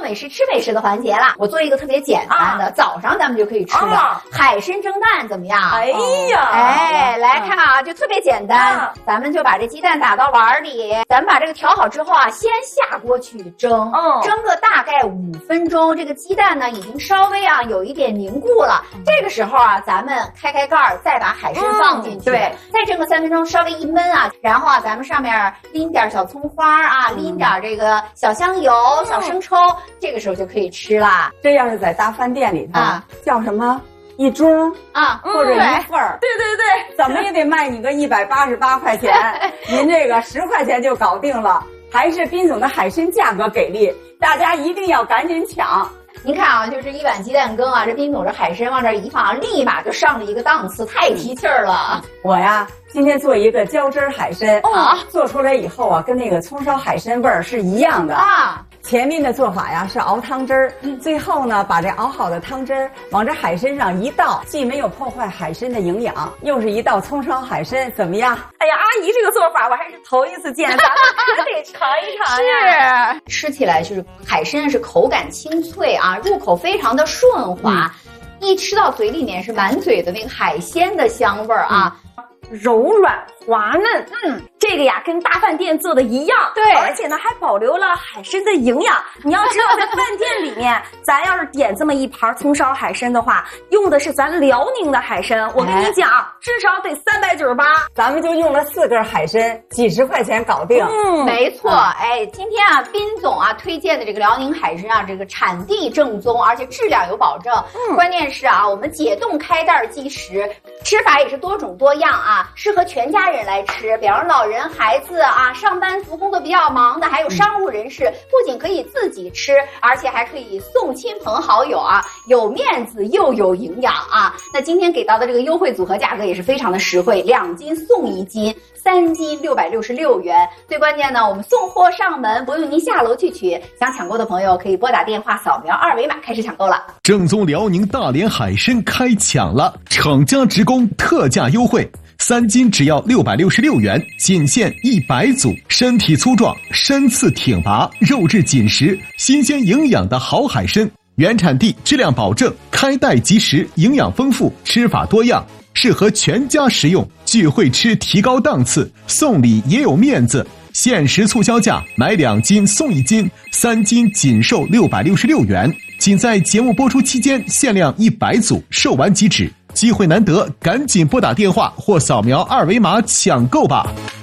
美食吃美食的环节了。我做一个特别简单的，早上咱们就可以吃的海参蒸蛋，怎么样？ 哎呀， 哎，来看啊，就特别简单，咱们就把这鸡蛋打到碗里，咱们把这个调好之后啊，先下锅去蒸，蒸个大概5分钟，这个鸡蛋呢已经稍微啊有一点凝固了。这个时候啊，咱们开盖儿，再把海参放进去，对，再蒸个3分钟，稍微一焖啊，然后啊，咱们上面淋点小葱花啊，淋点这个小香油、小生抽，这个时候就可以吃啦。 这要是在大饭店里头，叫什么一盅啊，或者一份儿， 对对对， 怎么也得卖你个188块钱，您这个10块钱就搞定了。还是彬总的海参价格给力，大家一定要赶紧抢。 您看啊，就是一碗鸡蛋羹啊，这彬总这海参往这一放，立马就上了一个档次，太提气儿了。 我呀，今天做一个浇汁海参做出来以后啊，跟那个葱烧海参味儿是一样的啊。前面的做法呀是熬汤汁儿，最后呢把这熬好的汤汁儿往这海参上一倒，既没有破坏海参的营养，又是一道葱烧海参，怎么样？ 哎呀，阿姨这个做法我还是头一次见，咱们可得尝一尝呀。 是，吃起来就是海参是口感清脆啊，入口非常的顺滑，一吃到嘴里面是满嘴的那个海鲜的香味儿啊。 柔软滑嫩，这个呀跟大饭店做的一样，对，而且呢还保留了海参的营养。你要知道，在饭店里面，咱要是点这么一盘葱烧海参的话，用的是咱辽宁的海参，我跟你讲，至少得398， 咱们就用了4根海参，几十块钱搞定。 没错，哎，今天啊，彬总啊推荐的这个辽宁海参啊，这个产地正宗，而且质量有保证。关键是啊，我们解冻开袋即食，吃法也是多种多样啊，适合全家人来吃，比方老人、孩子啊，上班族工作比较忙的，还有商务人士，不仅可以自己吃，而且还可以送亲朋好友啊，有面子又有营养啊。那今天给到的这个优惠组合价格也是非常的实惠，2斤送1斤，3斤666元。最关键呢，我们送货上门，不用您下楼去取。想抢购的朋友可以拨打电话扫描2维码开始抢购了。 正宗辽宁大连海参开抢了，厂家直供特价优惠，3斤只要666元，仅限100组，身体粗壮，身次挺拔，肉质紧实，新鲜营养的好海参，原产地，质量保证，开袋即食，营养丰富，吃法多样，适合全家食用。聚会吃提高档次，送礼也有面子。限时促销价，买2斤送1斤，3斤仅售666元，仅在节目播出期间限量100组，售完即止。机会难得，赶紧拨打电话或扫描2维码抢购吧。